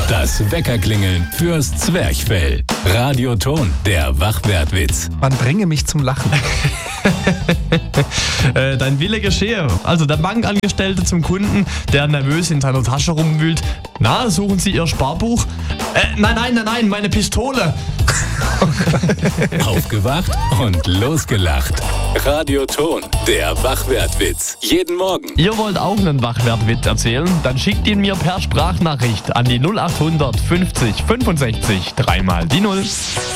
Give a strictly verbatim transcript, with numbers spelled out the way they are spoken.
Das Weckerklingeln fürs Zwerchfell. Radioton, der Wachwertwitz. Man bringe mich zum Lachen. äh, dein Wille geschehe. Also der Bankangestellte zum Kunden, der nervös in seiner Tasche rumwühlt. Na, suchen Sie Ihr Sparbuch? Äh, nein, nein, nein, nein, meine Pistole. Aufgewacht und losgelacht. Radioton, der Wachwertwitz. Jeden Morgen. Ihr wollt auch einen Wachwertwitz erzählen? Dann schickt ihn mir per Sprachnachricht an die null acht hundert fünfzig fünfundsechzig dreimal die Null.